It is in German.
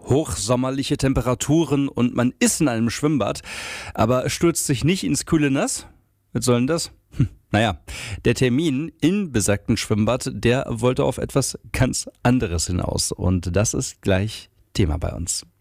hochsommerliche Temperaturen und man ist in einem Schwimmbad, aber stürzt sich nicht ins kühle Nass? Was soll denn das? Naja, der Termin im besagten Schwimmbad, der wollte auf etwas ganz anderes hinaus und das ist gleich Thema bei uns.